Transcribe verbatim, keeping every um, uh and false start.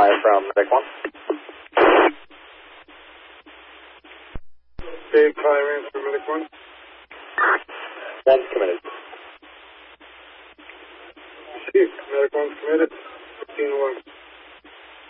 Hi, from Medic one. Dave Kyran from Medic one. One's committed. Chief, Medic one's committed. fifteen one.